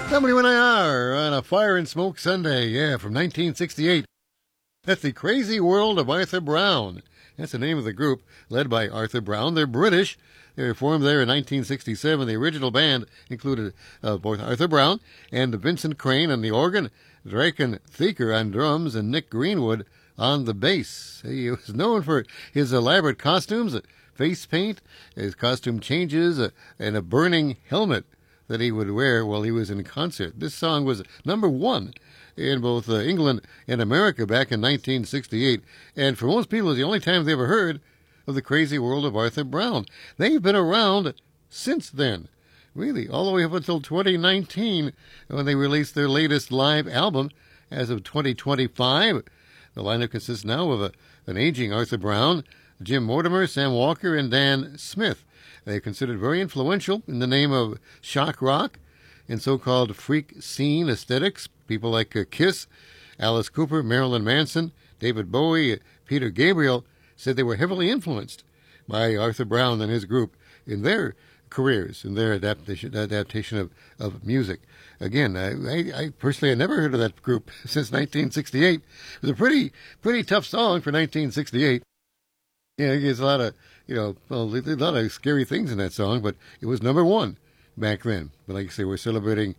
WNIR on a Fire and Smoke Sunday, from 1968. That's The Crazy World of Arthur Brown. That's the name of the group, led by Arthur Brown. They're British. They were formed there in 1967. The original band included both Arthur Brown and Vincent Crane on the organ, Draken Thieker on drums, and Nick Greenwood on the bass. He was known for his elaborate costumes, face paint, his costume changes, and a burning helmet that he would wear while he was in concert. This song was number one in both England and America back in 1968, and for most people, it's the only time they ever heard of The Crazy World of Arthur Brown. They've been around since then, really, all the way up until 2019, when they released their latest live album as of 2025. The lineup consists now of an aging Arthur Brown, Jim Mortimer, Sam Walker, and Dan Smith. They're considered very influential in the name of shock rock and so-called freak scene aesthetics. People like Kiss, Alice Cooper, Marilyn Manson, David Bowie, Peter Gabriel said they were heavily influenced by Arthur Brown and his group in their careers, in their adaptation of music. Again, I personally had never heard of that group since 1968. It was a pretty tough song for 1968. Yeah, there's a lot of, a lot of scary things in that song, but it was number one back then. But like I say, we're celebrating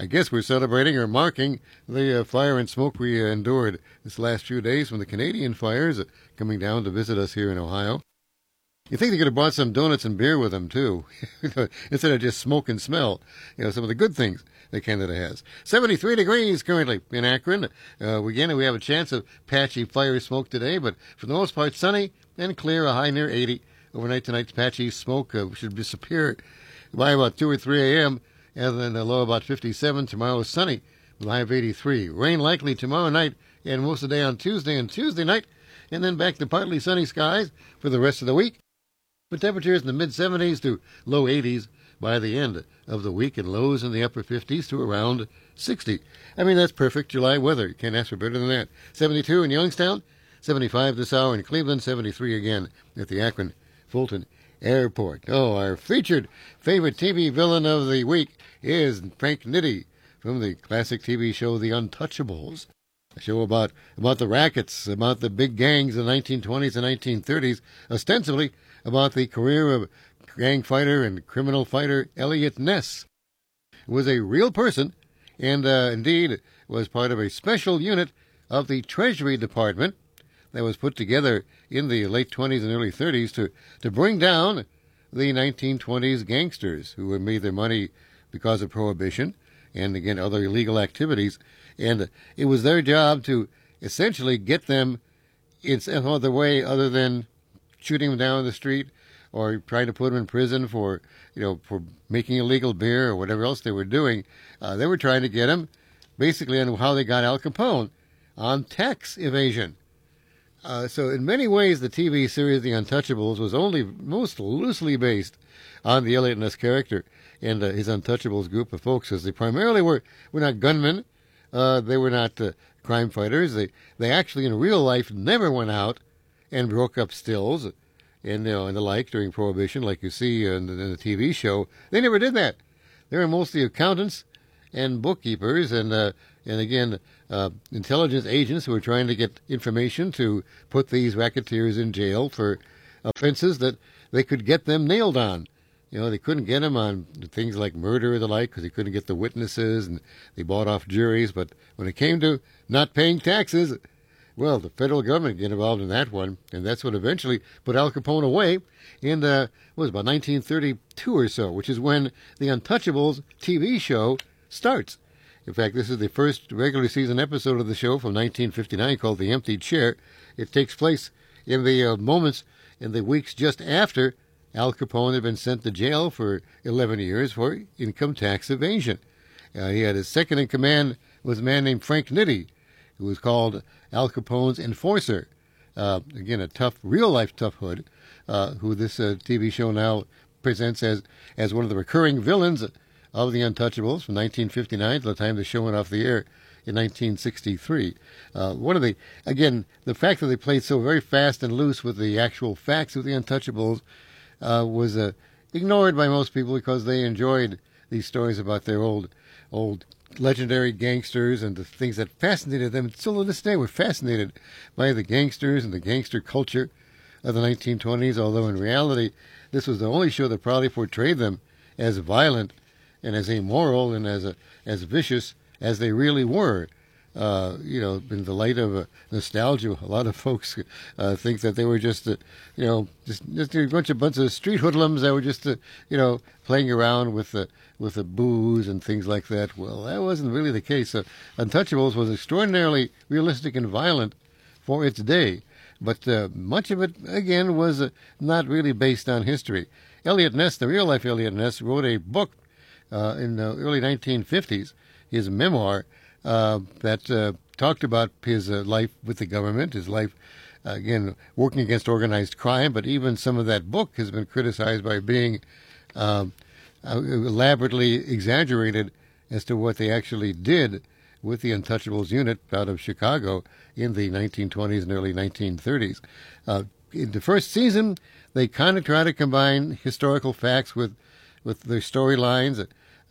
or marking the fire and smoke we endured this last few days from the Canadian fires coming down to visit us here in Ohio. You think they could have brought some donuts and beer with them, too, instead of just smoke and smell, some of the good things that Canada has. 73 degrees currently in Akron. Again, we have a chance of patchy fire smoke today, but for the most part, sunny and clear, a high near 80. Overnight tonight's patchy smoke should disappear by about 2 or 3 a.m., and then a low about 57. Tomorrow is sunny with a high of 83. Rain likely tomorrow night and most of the day on Tuesday and Tuesday night, and then back to partly sunny skies for the rest of the week. But temperatures in the mid-70s to low 80s by the end of the week, and lows in the upper 50s to around 60. I mean, that's perfect July weather. You can't ask for better than that. 72 in Youngstown, 75 this hour in Cleveland, 73 again at the Akron Fulton Airport. Oh, our featured favorite TV villain of the week is Frank Nitti from the classic TV show The Untouchables. A show about the rackets, about the big gangs in the 1920s and 1930s, ostensibly about the career of gang fighter and criminal fighter Elliot Ness. He was a real person, and indeed was part of a special unit of the Treasury Department that was put together in the late 20s and early 30s to bring down the 1920s gangsters who had made their money because of Prohibition and, again, other illegal activities. And it was their job to essentially get them in some other way other than shooting them down the street or trying to put them in prison for making illegal beer or whatever else they were doing. They were trying to get them basically on how they got Al Capone, on tax evasion. So in many ways, the TV series The Untouchables was only most loosely based on the Elliot Ness character and his Untouchables group of folks, as they primarily were not gunmen. They were not crime fighters. They actually, in real life, never went out and broke up stills and the like during Prohibition, like you see in the TV show. They never did that. They were mostly accountants and bookkeepers and again, intelligence agents who were trying to get information to put these racketeers in jail for offenses that they could get them nailed on. They couldn't get them on things like murder or the like because they couldn't get the witnesses, and they bought off juries. But when it came to not paying taxes, well, the federal government get involved in that one, and that's what eventually put Al Capone away in what was it, about 1932 or so, which is when the Untouchables TV show starts. In fact, this is the first regular season episode of the show from 1959 called The Empty Chair. It takes place in the moments in the weeks just after Al Capone had been sent to jail for 11 years for income tax evasion. He had his second in command was a man named Frank Nitti, who was called Al Capone's enforcer. Again, a tough, real-life tough hood, who this TV show now presents as one of the recurring villains of The Untouchables from 1959 to the time the show went off the air in 1963. The fact that they played so very fast and loose with the actual facts of The Untouchables was ignored by most people because they enjoyed these stories about their old legendary gangsters and the things that fascinated them. Still to this day, we're fascinated by the gangsters and the gangster culture of the 1920s, although in reality, this was the only show that probably portrayed them as violent and as immoral and as vicious as they really were. In the light of nostalgia, a lot of folks think that they were just a bunch of street hoodlums that were just, playing around with the booze and things like that. Well, that wasn't really the case. Untouchables was extraordinarily realistic and violent for its day, but much of it, again, was not really based on history. Eliot Ness, the real-life Eliot Ness, wrote a book in the early 1950s, his memoir, that talked about his life with the government, his life, again, working against organized crime, but even some of that book has been criticized by being elaborately exaggerated as to what they actually did with the Untouchables unit out of Chicago in the 1920s and early 1930s. In the first season, they kind of try to combine historical facts with their storylines,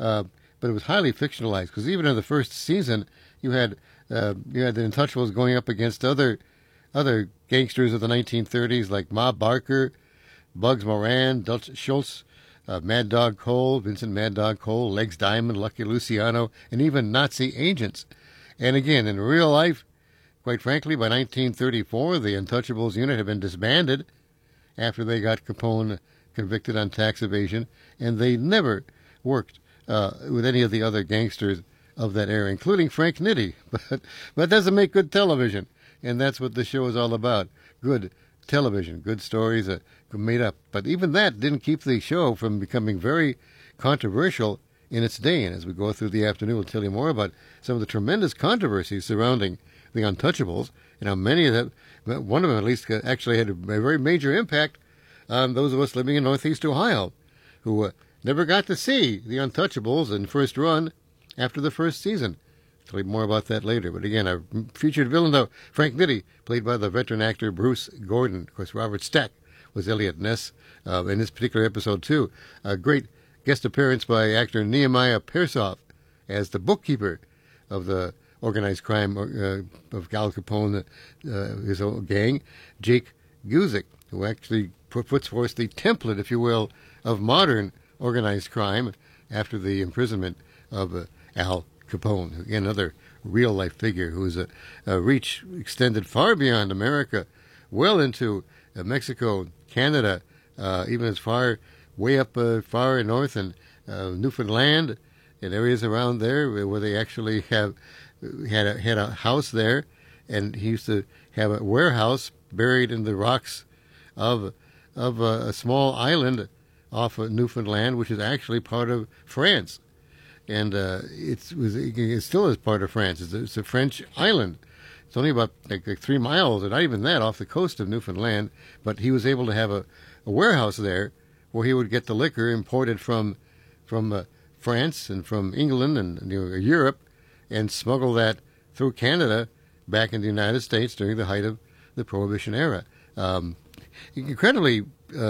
but it was highly fictionalized, because even in the first season, you had the Untouchables going up against other gangsters of the 1930s like Ma Barker, Bugs Moran, Dutch Schultz, Mad Dog Cole, Vincent Mad Dog Cole, Legs Diamond, Lucky Luciano, and even Nazi agents. And again, in real life, quite frankly, by 1934, the Untouchables unit had been disbanded after they got Capone convicted on tax evasion, and they never worked with any of the other gangsters of that era, including Frank Nitti. But that doesn't make good television, and that's what the show is all about. Good television, good stories made up. But even that didn't keep the show from becoming very controversial in its day. And as we go through the afternoon, we'll tell you more about some of the tremendous controversies surrounding the Untouchables, and how many of them, one of them at least, actually had a very major impact on those of us living in Northeast Ohio, who never got to see the Untouchables in first run after the first season. I'll tell you more about that later. But again, our featured villain, though, Frank Nitti, played by the veteran actor Bruce Gordon. Of course, Robert Stack was Eliot Ness in this particular episode, too. A great guest appearance by actor Nehemiah Persoff as the bookkeeper of the organized crime of Al Capone, his own gang, Jake Guzik, who actually puts forth the template, if you will, of modern organized crime after the imprisonment of Al Capone. Again, another real-life figure whose reach extended far beyond America, well into Mexico, Canada, even as far, way up far north in Newfoundland and areas around there where they actually had a house there, and he used to have a warehouse buried in the rocks of a small island off of Newfoundland, which is actually part of France, and it still is part of France. It's a French island. It's only about like 3 miles, or not even that, off the coast of Newfoundland. But he was able to have a warehouse there where he would get the liquor imported from France and from England and Europe, and smuggle that through Canada back in the United States during the height of the Prohibition era. Incredibly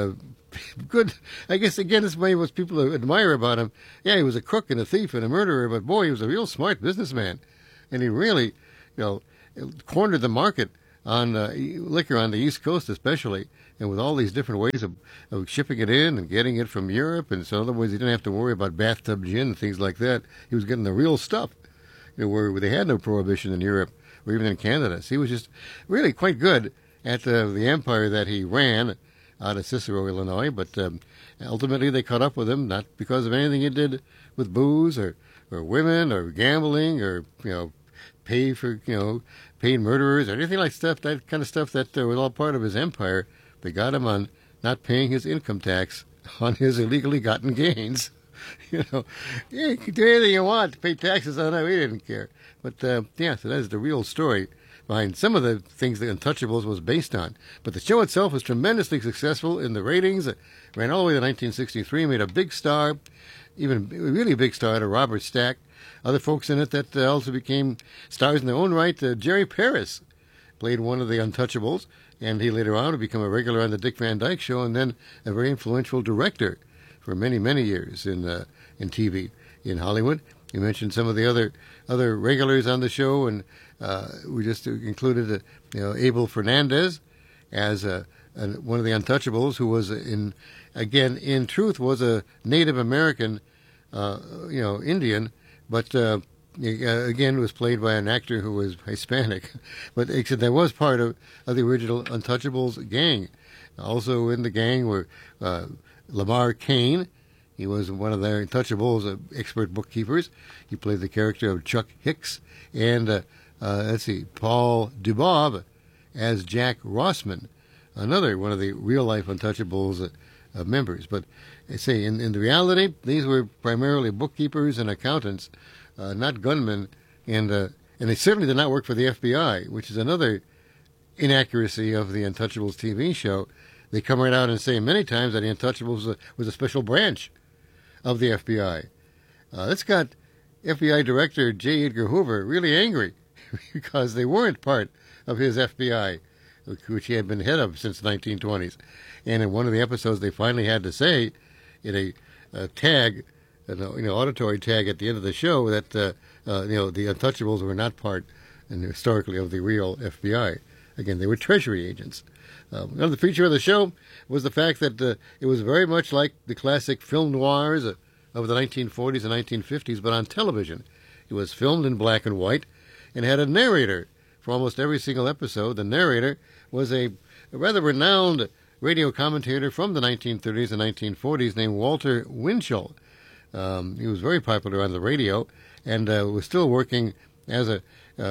good. I guess, again, this is what people admire about him. Yeah, he was a crook and a thief and a murderer, but boy, he was a real smart businessman. And he really, cornered the market on liquor on the East Coast especially, and with all these different ways of shipping it in and getting it from Europe. And so in other words, he didn't have to worry about bathtub gin and things like that. He was getting the real stuff, where they had no prohibition in Europe or even in Canada. So he was just really quite good at the empire that he ran out of Cicero, Illinois. But ultimately they caught up with him, not because of anything he did with booze or women or gambling or, paying murderers or anything like that kind of stuff that was all part of his empire. They got him on not paying his income tax on his illegally gotten gains. You can do anything you want to pay taxes on that. We didn't care. But, so that's the real story behind some of the things that Untouchables was based on. But the show itself was tremendously successful in the ratings. It ran all the way to 1963, made a big star, even really a big star to Robert Stack. Other folks in it that also became stars in their own right. Jerry Paris played one of the Untouchables, and he later on would become a regular on the Dick Van Dyke Show, and then a very influential director for many, many years in TV. in Hollywood. You mentioned some of the other regulars on the show, and we just included Abel Fernandez as one of the Untouchables, who was in truth was a Native American, Indian, but again was played by an actor who was Hispanic. But except that was part of the original Untouchables gang. Also in the gang were Lamar Kane. He was one of their Untouchables, expert bookkeepers. He played the character of Chuck Hicks. And Paul Dubob as Jack Rossman, another one of the real-life Untouchables members. But I say, in the reality, these were primarily bookkeepers and accountants, not gunmen, and they certainly did not work for the FBI, which is another inaccuracy of the Untouchables TV show. They come right out and say many times that the Untouchables was a special branch of the FBI. That's got FBI Director J. Edgar Hoover really angry because they weren't part of his FBI, which he had been head of since the 1920s. And in one of the episodes, they finally had to say in a tag, an auditory tag at the end of the show, that the Untouchables were not part, and historically, of the real FBI. Again, they were Treasury agents. Another feature of the show was the fact that it was very much like the classic film noirs of the 1940s and 1950s, but on television. It was filmed in black and white and had a narrator for almost every single episode. The narrator was a rather renowned radio commentator from the 1930s and 1940s named Walter Winchell. He was very popular on the radio and was still working as a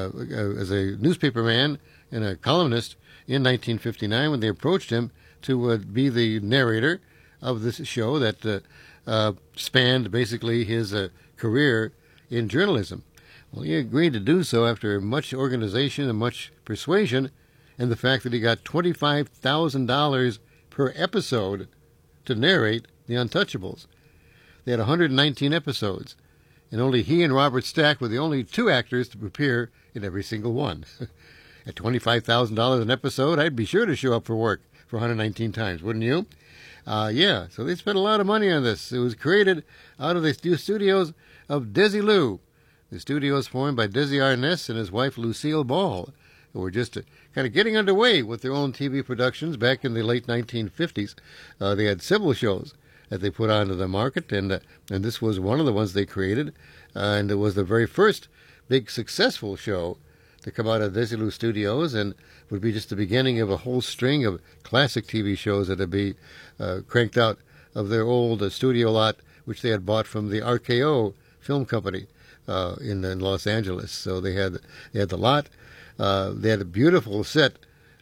newspaperman and a columnist in 1959 when they approached him to be the narrator of this show that spanned basically his career in journalism. Well, he agreed to do so after much organization and much persuasion, and the fact that he got $25,000 per episode to narrate The Untouchables. They had 119 episodes, and only he and Robert Stack were the only two actors to appear in every single one. At $25,000 an episode, I'd be sure to show up for work for 119 times, wouldn't you? So they spent a lot of money on this. It was created out of the studios of Desilu. The studios formed by Desi Arnaz and his wife Lucille Ball, who were just kind of getting underway with their own TV productions back in the late 1950s. They had several shows that they put onto the market, and this was one of the ones they created, and it was the very first big successful show to come out of Desilu Studios, and would be just the beginning of a whole string of classic TV shows that would be cranked out of their old studio lot, which they had bought from the RKO Film Company in Los Angeles. So they had the lot. They had a beautiful set,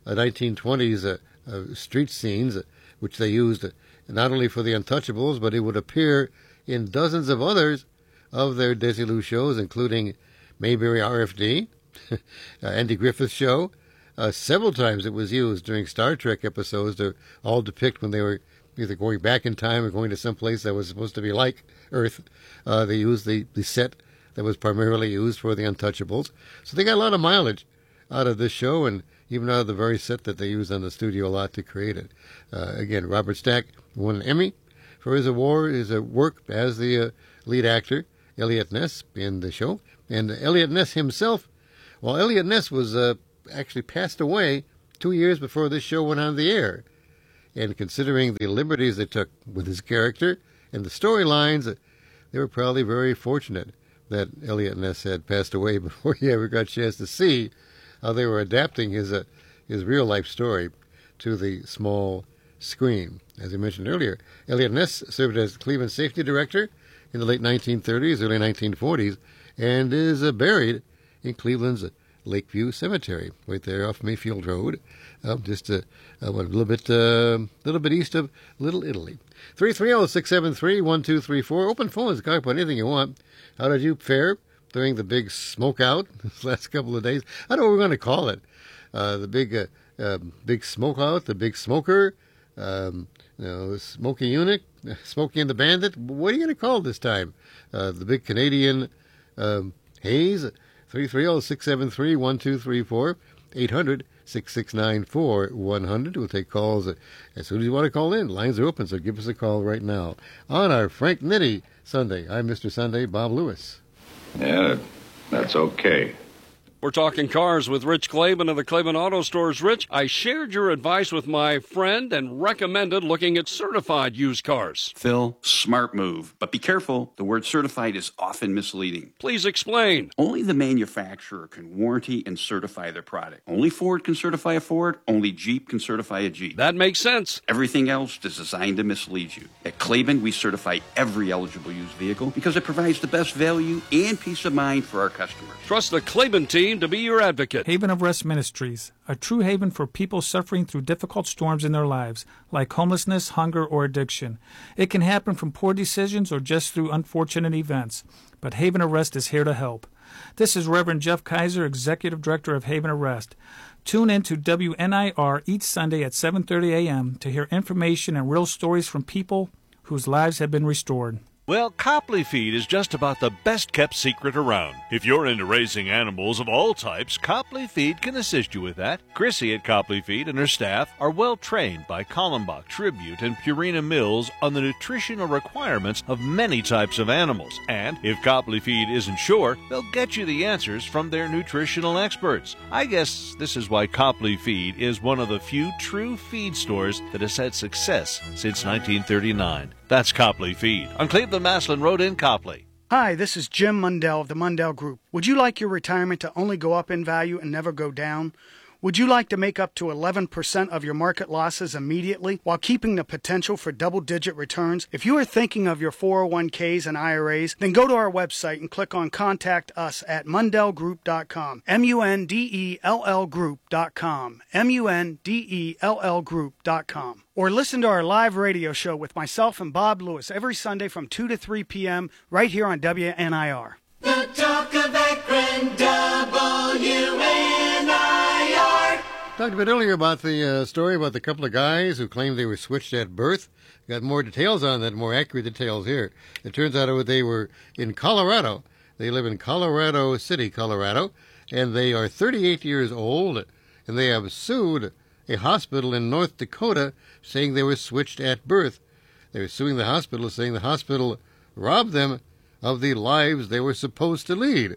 1920s street scenes, which they used not only for The Untouchables, but it would appear in dozens of others of their Desilu shows, including Mayberry RFD, Andy Griffith Show. Several times it was used during Star Trek episodes to all depict when they were either going back in time or going to some place that was supposed to be like Earth. They used the set that was primarily used for The Untouchables. So they got a lot of mileage out of this show, and even out of the very set that they used on the studio lot to create it. Again, Robert Stack won an Emmy for his work as the lead actor, Eliot Ness, in the show. And Eliot Ness himself, Eliot Ness was actually passed away 2 years before this show went on the air. And considering the liberties they took with his character and the storylines, they were probably very fortunate that Eliot Ness had passed away before he ever got a chance to see how they were adapting his real-life story to the small screen. As I mentioned earlier, Eliot Ness served as Cleveland safety director in the late 1930s, early 1940s, and is buried in Cleveland's Lakeview Cemetery, right there off Mayfield Road, just a little bit east of Little Italy. 330-673-1234. Open phones. Talk about anything you want. How did you fare during the big smoke out this last couple of days? I don't know what we're going to call it. The big smoke out, the big smoker, Smokey Eunuch, Smokey and the Bandit. What are you going to call it this time? The big Canadian haze. 330-673-1234. 800-669-4100. We'll take calls as soon as you want to call in. Lines are open, so give us a call right now. On our Frank Nitti Sunday, I'm Mr. Sunday, Bob Lewis. Yeah, that's okay. We're talking cars with Rich Klaban of the Klaban Auto Stores. Rich, I shared your advice with my friend and recommended looking at certified used cars. Phil, smart move. But be careful, the word certified is often misleading. Please explain. Only the manufacturer can warranty and certify their product. Only Ford can certify a Ford, only Jeep can certify a Jeep. That makes sense. Everything else is designed to mislead you. At Klaban, we certify every eligible used vehicle because it provides the best value and peace of mind for our customers. Trust the Klaban team to be your advocate. Haven of Rest Ministries, a true haven for people suffering through difficult storms in their lives, like homelessness, hunger, or addiction. It can happen from poor decisions or just through unfortunate events, but Haven of Rest is here to help. This is Reverend Jeff Kaiser, Executive Director of Haven of Rest. Tune in to WNIR each Sunday at 7:30 a.m. to hear information and real stories from people whose lives have been restored. Well, Copley Feed is just about the best-kept secret around. If you're into raising animals of all types, Copley Feed can assist you with that. Chrissy at Copley Feed and her staff are well-trained by Kallenbach, Tribute, and Purina Mills on the nutritional requirements of many types of animals. And if Copley Feed isn't sure, they'll get you the answers from their nutritional experts. I guess this is why Copley Feed is one of the few true feed stores that has had success since 1939. That's Copley Feed on Cleveland-Maslin Road in Copley. Hi, this is Jim Mundell of the Mundell Group. Would you like your retirement to only go up in value and never go down? Would you like to make up to 11% of your market losses immediately while keeping the potential for double-digit returns? If you are thinking of your 401ks and IRAs, then go to our website and click on Contact Us at MundellGroup.com. MUNDELL Group.com. MUNDELL Group.com. Or listen to our live radio show with myself and Bob Lewis every Sunday from 2 to 3 p.m. right here on WNIR. The talk of Akron, WNIR. Talked a bit earlier about the story about the couple of guys who claimed they were switched at birth. Got more details on that, more accurate details here. It turns out they were in Colorado. They live in Colorado City, Colorado, and they are 38 years old, and they have sued a hospital in North Dakota saying they were switched at birth. They were suing the hospital, saying the hospital robbed them of the lives they were supposed to lead.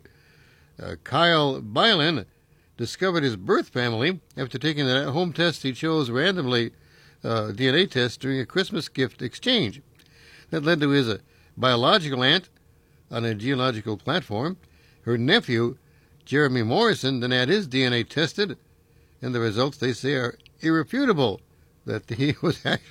Kyle Bylan discovered his birth family after taking a home test he chose randomly, DNA test during a Christmas gift exchange. That led to his biological aunt on a genealogical platform. Her nephew, Jeremy Morrison, then had his DNA tested, and the results, they say, are irrefutable. That he was not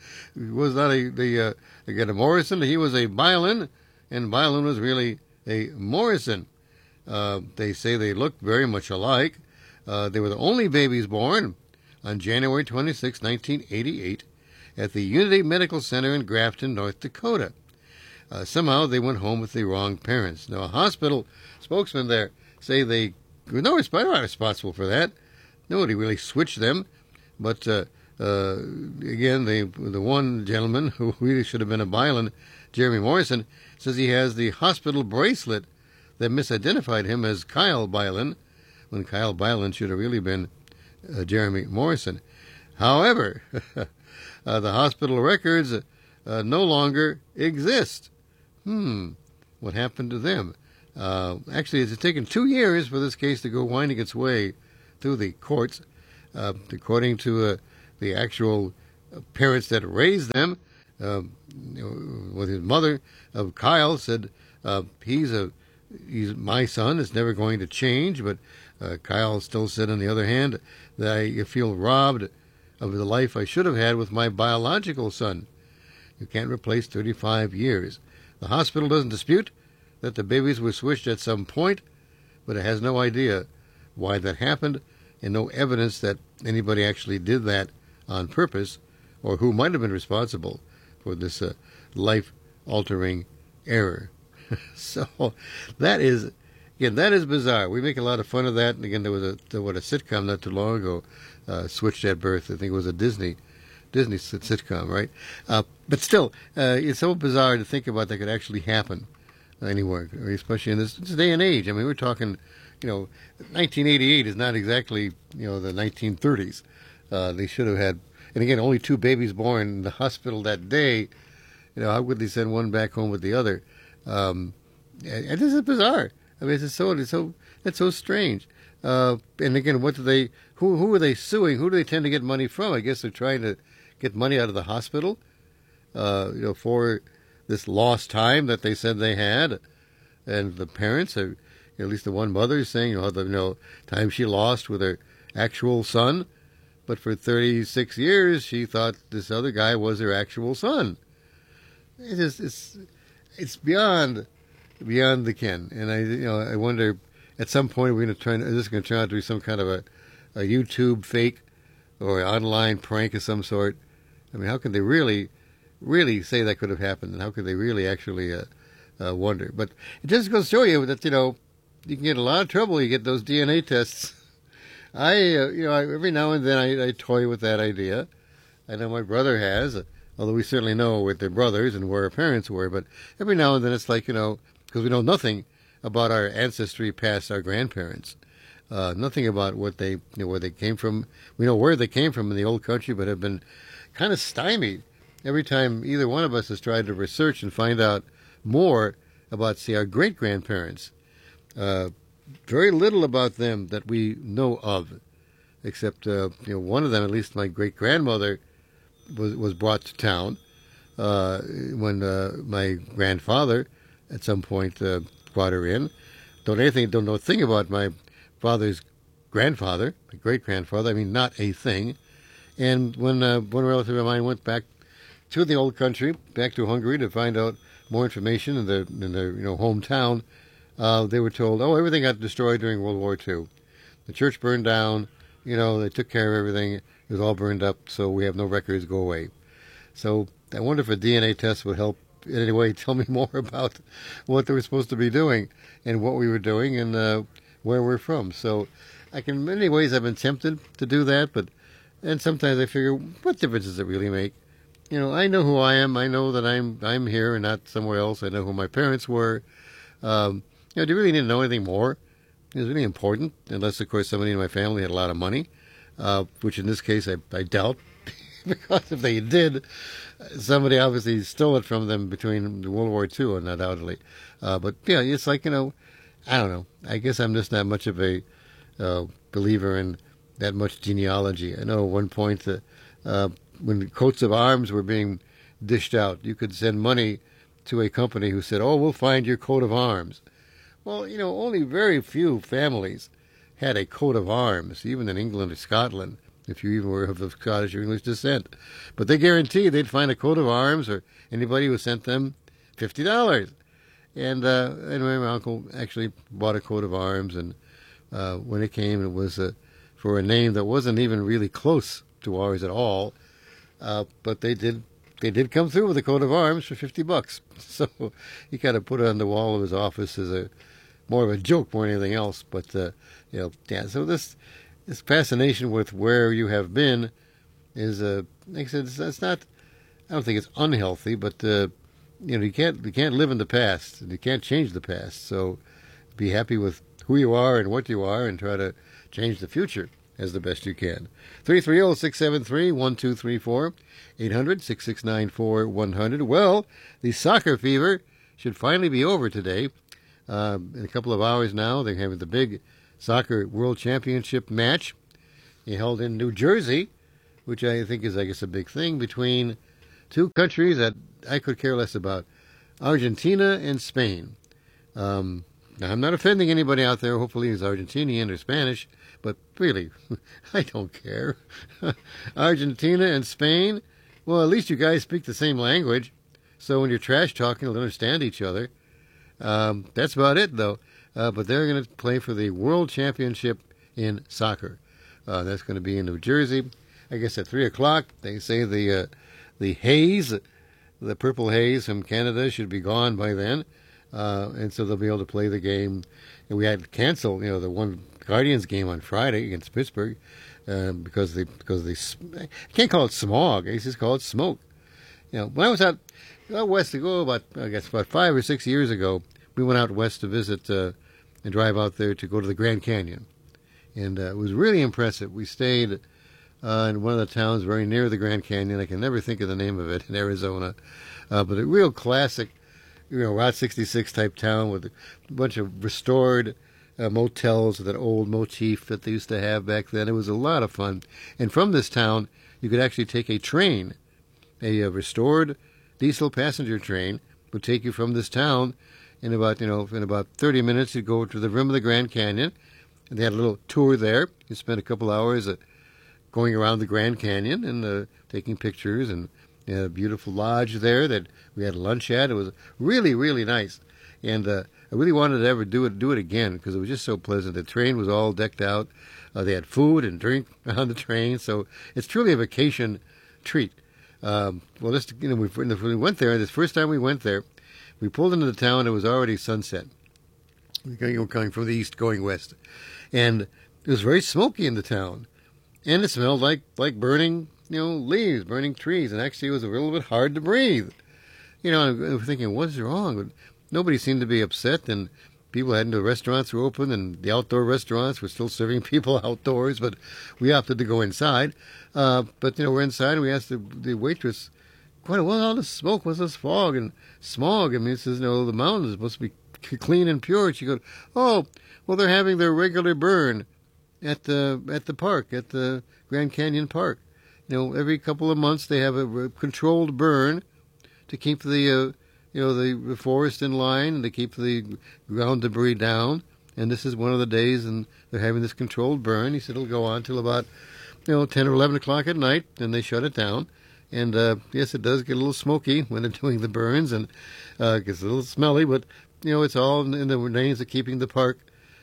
a Morrison, he was a Bylan, and Bylan was really a Morrison. They say they look very much alike. They were the only babies born on January 26, 1988, at the Unity Medical Center in Grafton, North Dakota. Somehow they went home with the wrong parents. Now, a hospital spokesman there say they were not responsible for that. Nobody really switched them. But again, the one gentleman who really should have been a Bylan, Jeremy Morrison, says he has the hospital bracelet that misidentified him as Kyle Bylan, when Kyle Bylan should have really been Jeremy Morrison. However, the hospital records no longer exist. What happened to them? Actually, it's taken 2 years for this case to go winding its way through the courts. According to the actual parents that raised them, with his mother of Kyle said, he's my son. It's never going to change. But Kyle still said, on the other hand, that I feel robbed of the life I should have had with my biological son. You can't replace 35 years. The hospital doesn't dispute that the babies were switched at some point, but it has no idea why that happened and no evidence that anybody actually did that on purpose or who might have been responsible for this life-altering error. So that is bizarre. We make a lot of fun of that. And again, there was a sitcom not too long ago, Switched at Birth. I think it was a Disney sitcom, right? But still, it's so bizarre to think about that could actually happen. anymore, especially in this day and age. I mean, we're talking, 1988 is not exactly, the 1930s. They should have had, and again, only 2 babies born in the hospital that day. How could they send one back home with the other? And this is bizarre. I mean, it's so strange. And again, who are they suing? Who do they tend to get money from? I guess they're trying to get money out of the hospital, for this lost time that they said they had. And the parents, at least the one mother is saying, the time she lost with her actual son. But for 36 years, she thought this other guy was her actual son. It's beyond the ken. And I wonder, at some point, is this going to turn out to be some kind of a YouTube fake or an online prank of some sort? I mean, how can they really say that could have happened? And how could they really actually wonder? But it just goes to show you that, you can get in a lot of trouble. You get those DNA tests. Every now and then I toy with that idea. I know my brother has, although we certainly know with their brothers and where our parents were. But every now and then it's like, because we know nothing about our ancestry past our grandparents. Nothing about what where they came from. We know where they came from in the old country, but have been kind of stymied every time either one of us has tried to research and find out more about, say, our great-grandparents. Very little about them that we know of, except one of them, at least my great-grandmother, was brought to town when my grandfather at some point brought her in. Don't know a thing about my father's grandfather, my great-grandfather. I mean, not a thing. And when one relative of mine went back to the old country, back to Hungary, to find out more information in their hometown, they were told, everything got destroyed during World War II. The church burned down. They took care of everything. It was all burned up, so we have no records. Go away. So I wonder if a DNA test would help in any way tell me more about what they were supposed to be doing and what we were doing and where we're from. So in many ways, I've been tempted to do that, and sometimes I figure, what difference does it really make? I know who I am. I know that I'm here and not somewhere else. I know who my parents were. Do you really need to know anything more? Is it really important? Unless, of course, somebody in my family had a lot of money, which in this case I doubt, because if they did, somebody obviously stole it from them between World War II, undoubtedly. But yeah, it's like, I don't know. I guess I'm just not much of a believer in that much genealogy. I know at one point when coats of arms were being dished out, you could send money to a company who said, we'll find your coat of arms. Well, only very few families had a coat of arms, even in England or Scotland, if you even were of Scottish or English descent. But they guaranteed they'd find a coat of arms, or anybody who sent them $50. And anyway, my uncle actually bought a coat of arms, and when it came, it was for a name that wasn't even really close to ours at all. But they did come through with a coat of arms for $50. So he kind of put it on the wall of his office as more of a joke more than anything else. But so this fascination with where you have been is, like I said, that's not. I don't think it's unhealthy, but you can't live in the past, and you can't change the past. So be happy with who you are and what you are, and try to change the future as the best you can. 330-673-1234, 800-669-4100. Well, the soccer fever should finally be over today. In a couple of hours now, they're having the big soccer world championship match held in New Jersey, which I think is, a big thing, between two countries that I could care less about, Argentina and Spain. Now, I'm not offending anybody out there, hopefully who's Argentinian or Spanish, but really, I don't care. Argentina and Spain, well, at least you guys speak the same language, so when you're trash talking, you'll understand each other. That's about it, though. But they're going to play for the World Championship in soccer. That's going to be in New Jersey. I guess at 3 o'clock, they say the haze, the purple haze from Canada should be gone by then. And so they'll be able to play the game. And we had to cancel, the one Guardians game on Friday against Pittsburgh because they I can't call it smog. I just call it smoke. When I was out west about 5 or 6 years ago, we went out west to visit and drive out there to go to the Grand Canyon. And it was really impressive. We stayed in one of the towns very near the Grand Canyon. I can never think of the name of it, in Arizona. But a real classic, Route 66 type town with a bunch of restored motels with that old motif that they used to have back then. It was a lot of fun. And from this town, you could actually take a train, a restored diesel passenger train, would take you from this town. In about 30 minutes, you'd go to the rim of the Grand Canyon. And they had a little tour there. You spent a couple hours going around the Grand Canyon and taking pictures. And they had a beautiful lodge there that we had lunch at. It was really, really nice. And I really wanted to ever do it again because it was just so pleasant. The train was all decked out. They had food and drink on the train. So it's truly a vacation treat. When we went there, this first time we went there, we pulled into the town. It was already sunset. We were coming from the east, going west. And it was very smoky in the town. And it smelled like burning, leaves, burning trees. And actually it was a little bit hard to breathe. I was thinking, what's wrong? But nobody seemed to be upset. And people the restaurants were open. And the outdoor restaurants were still serving people outdoors. But we opted to go inside. But we're inside and we asked the waitress, what all this smoke? What's this fog and smog? I mean, it says, the mountains are supposed to be clean and pure. And she goes, oh, well, they're having their regular burn at the park, at the Grand Canyon Park. Every couple of months they have a controlled burn to keep the forest in line and to keep the ground debris down. And this is one of the days, and they're having this controlled burn. He said it'll go on till about 10 or 11 o'clock at night, and they shut it down. And yes, it does get a little smoky when they're doing the burns, and it gets a little smelly, but it's all in the names of keeping the park,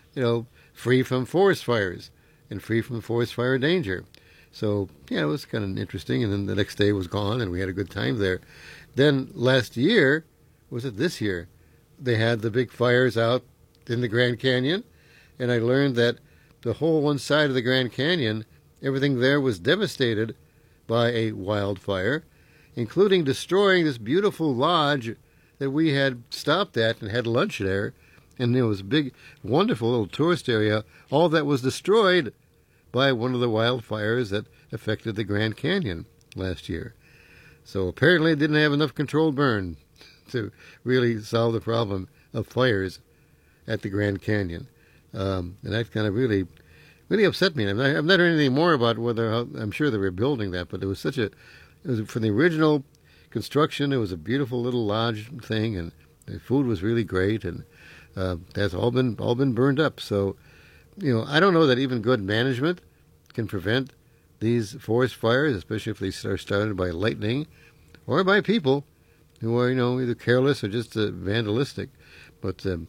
free from forest fires and free from forest fire danger. So, it was kind of interesting. And then the next day was gone, and we had a good time there. Then last year, this year, they had the big fires out in the Grand Canyon, and I learned that the whole one side of the Grand Canyon, everything there was devastated by a wildfire, including destroying this beautiful lodge that we had stopped at and had lunch there. And it was a big, wonderful little tourist area. All that was destroyed by one of the wildfires that affected the Grand Canyon last year. So apparently it didn't have enough controlled burn to really solve the problem of fires at the Grand Canyon. And that kind of really upset me. And I've not heard anything more about I'm sure they were building that, but it was from the original construction, it was a beautiful little lodge thing, and the food was really great, and that's all been burned up. So, I don't know that even good management can prevent these forest fires, especially if they are started by lightning or by people who are, either careless or just vandalistic. But the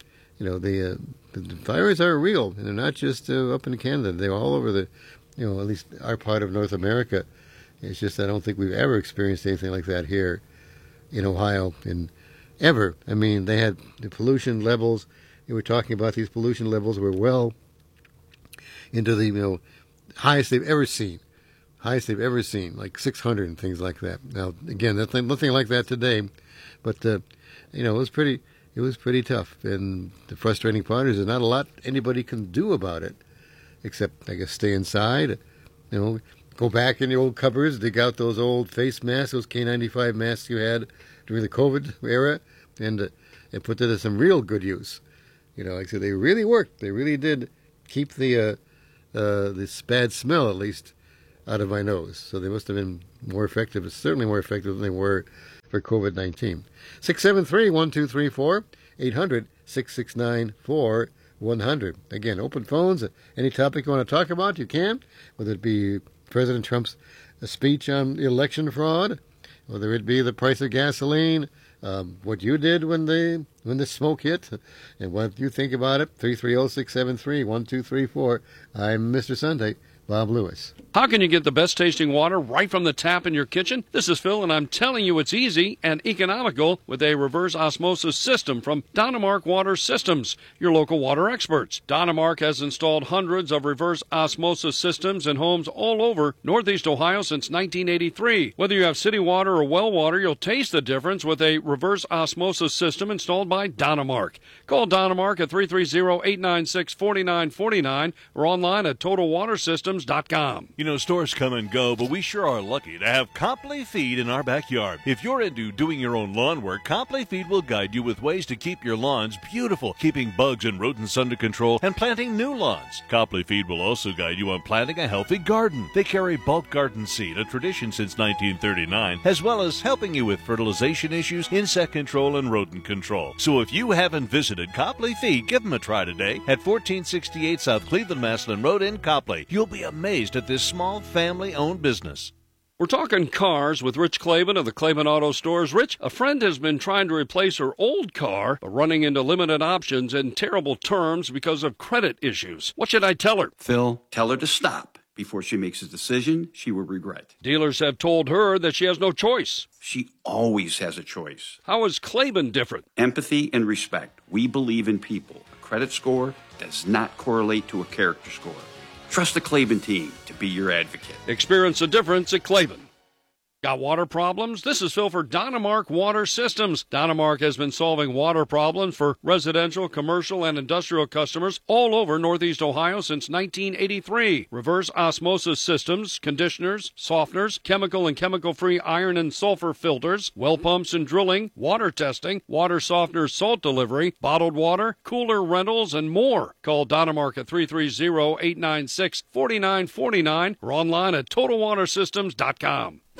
fires are real, and they're not just up in Canada. They're all over at least our part of North America. It's just I don't think we've ever experienced anything like that here in Ohio, ever. I mean, they had the pollution levels. They were talking about these pollution levels were well into the highest they've ever seen, like 600 and things like that. Now, again, nothing like that today, but it was pretty tough. And the frustrating part is there's not a lot anybody can do about it, except I guess stay inside. Go back in the old cupboards, dig out those old face masks, those K95 masks you had during the COVID era, and put that to some real good use. Like I said, they really worked. They really did keep this bad smell, at least, out of my nose. So they must have been more effective, certainly more effective than they were for COVID-19. 673-1234, 800-669-4100. Again, open phones. Any topic you want to talk about, you can, whether it be President Trump's speech on election fraud, whether it be the price of gasoline, what you did when the smoke hit, and what you think about it. 330-673-1234. I'm Mr. Sunday. Bob Lewis. How can you get the best tasting water right from the tap in your kitchen? This is Phil, and I'm telling you it's easy and economical with a reverse osmosis system from Dynamark Water Systems, your local water experts. Dynamark has installed hundreds of reverse osmosis systems in homes all over Northeast Ohio since 1983. Whether you have city water or well water, you'll taste the difference with a reverse osmosis system installed by Dynamark. Call Dynamark at 330-896-4949 or online at TotalWaterSystems.com. You know, stores come and go, but we sure are lucky to have Copley Feed in our backyard. If you're into doing your own lawn work, Copley Feed will guide you with ways to keep your lawns beautiful, keeping bugs and rodents under control, and planting new lawns. Copley Feed will also guide you on planting a healthy garden. They carry bulk garden seed, a tradition since 1939, as well as helping you with fertilization issues, insect control, and rodent control. So if you haven't visited Copley Feed, give them a try today at 1468 South Cleveland Maslin Road in Copley. You'll be amazed at this small family-owned business. We're talking cars with Rich Klavan of the Klavan Auto Stores. Rich, a friend has been trying to replace her old car, but running into limited options and terrible terms because of credit issues. What should I tell her? Phil, tell her to stop before she makes a decision she will regret. Dealers have told her that she has no choice. She always has a choice. How is Klavan different? Empathy and respect. We believe in people. A credit score does not correlate to a character score. Trust the Klavan team to be your advocate. Experience the difference at Klavan. Got water problems? This is Phil for Dynamark Water Systems. Dynamark has been solving water problems for residential, commercial, and industrial customers all over Northeast Ohio since 1983. Reverse osmosis systems, conditioners, softeners, chemical and chemical-free iron and sulfur filters, well pumps and drilling, water testing, water softeners, salt delivery, bottled water, cooler rentals, and more. Call Dynamark at 330-896-4949 or online at TotalWaterSystems.com.